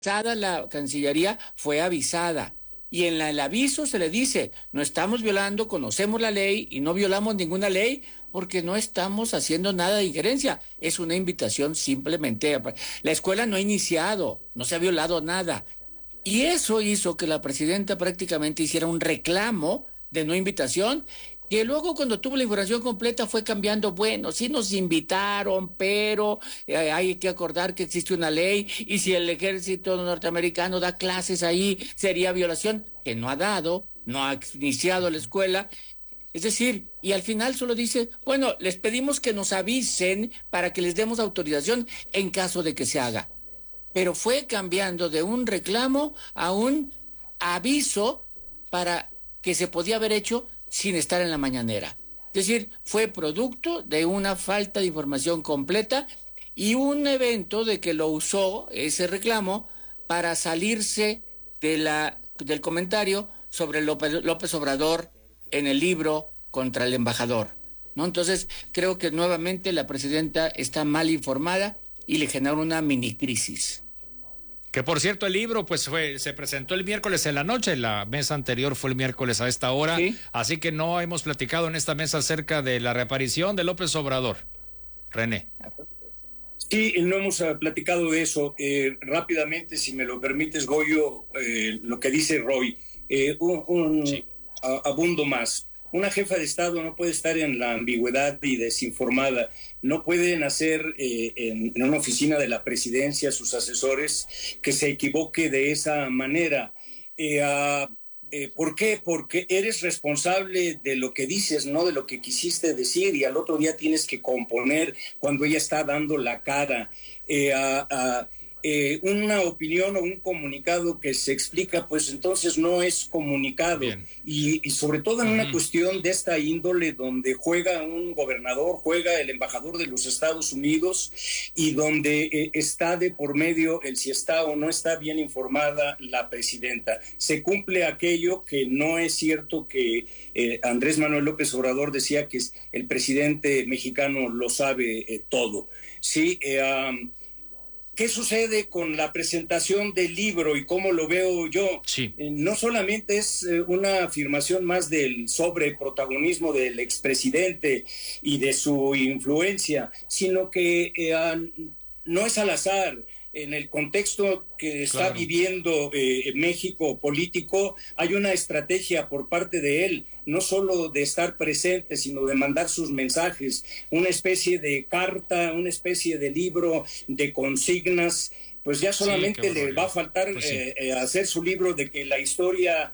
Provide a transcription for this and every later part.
La Cancillería fue avisada. Y en el aviso se le dice, no estamos violando, conocemos la ley y no violamos ninguna ley porque no estamos haciendo nada de injerencia. Es una invitación simplemente. La escuela no ha iniciado, no se ha violado nada. Y eso hizo que la presidenta prácticamente hiciera un reclamo de no invitación, que luego cuando tuvo la información completa fue cambiando, bueno, sí nos invitaron, pero hay que acordar que existe una ley y si el ejército norteamericano da clases ahí sería violación, que no ha dado, no ha iniciado la escuela. Es decir, y al final solo dice, bueno, les pedimos que nos avisen para que les demos autorización en caso de que se haga. Pero fue cambiando de un reclamo a un aviso para que se podía haber hecho sin estar en la mañanera. Es decir, fue producto de una falta de información completa y un evento de que lo usó ese reclamo para salirse del comentario sobre López Obrador en el libro contra el embajador, ¿no? Entonces, creo que nuevamente la presidenta está mal informada y le generó una mini crisis. Que por cierto, el libro pues se presentó el miércoles en la noche, la mesa anterior fue el miércoles a esta hora, ¿sí? Así que no hemos platicado en esta mesa acerca de la reaparición de López Obrador. René. Sí, no hemos platicado de eso. Rápidamente, si me lo permites, Goyo, lo que dice Roy, sí. Abundo más. Una jefa de Estado no puede estar en la ambigüedad y desinformada. No pueden hacer en una oficina de la presidencia sus asesores que se equivoque de esa manera. ¿Por qué? Porque eres responsable de lo que dices, no de lo que quisiste decir, y al otro día tienes que componer cuando ella está dando la cara. Una opinión o un comunicado que se explica, pues entonces no es comunicado. Y sobre todo en una cuestión de esta índole donde juega un gobernador, juega el embajador de los Estados Unidos y donde está de por medio el si está o no está bien informada la presidenta. Se cumple aquello que no es cierto que Andrés Manuel López Obrador decía que el presidente mexicano lo sabe todo. Sí, ¿qué sucede con la presentación del libro y cómo lo veo yo? Sí. No solamente es una afirmación más del sobreprotagonismo del expresidente y de su influencia, sino que no es al azar. En el contexto que está viviendo México político, hay una estrategia por parte de él, no solo de estar presente, sino de mandar sus mensajes, una especie de carta, una especie de libro de consignas. Pues ya solamente le va a faltar hacer su libro de que la historia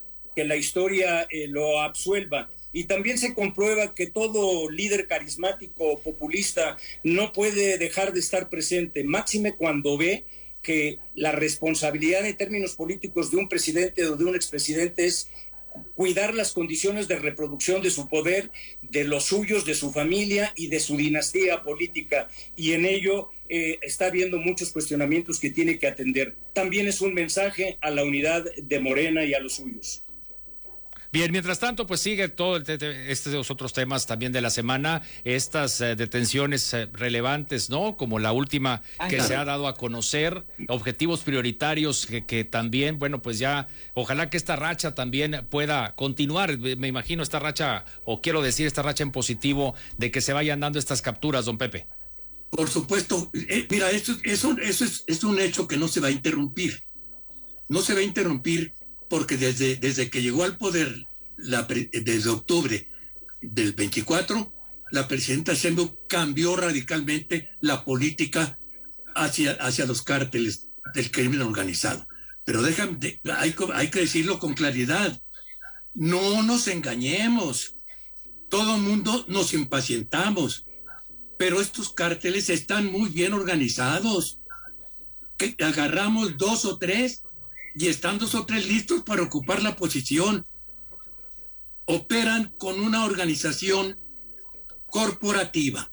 lo absuelva. Y también se comprueba que todo líder carismático populista no puede dejar de estar presente, máxime cuando ve que la responsabilidad en términos políticos de un presidente o de un expresidente es cuidar las condiciones de reproducción de su poder, de los suyos, de su familia y de su dinastía política. Y en ello está habiendo muchos cuestionamientos que tiene que atender. También es un mensaje a la unidad de Morena y a los suyos. Bien, mientras tanto, pues sigue todo estos otros temas también de la semana, estas detenciones relevantes, ¿no? Como la última que se ha dado a conocer, objetivos prioritarios que también, bueno, pues ya, ojalá que esta racha también pueda continuar, me imagino esta racha, o quiero decir esta racha en positivo, de que se vayan dando estas capturas, don Pepe. Por supuesto, mira, eso es un hecho que no se va a interrumpir. No se va a interrumpir porque desde que llegó al poder, desde octubre del 24, la presidenta Sheinbaum cambió radicalmente la política hacia los cárteles del crimen organizado. Pero hay que decirlo con claridad. No nos engañemos. Todo el mundo nos impacientamos. Pero estos cárteles están muy bien organizados. Que agarramos 2 o 3 y están 2 o 3 listos para ocupar la posición. Operan con una organización corporativa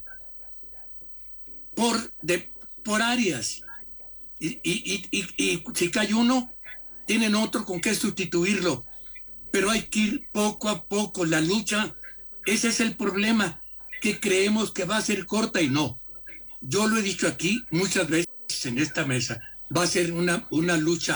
por áreas. Y si cae uno, tienen otro con que sustituirlo. Pero hay que ir poco a poco. La lucha, ese es el problema, que creemos que va a ser corta y no. Yo lo he dicho aquí muchas veces en esta mesa. va a ser una lucha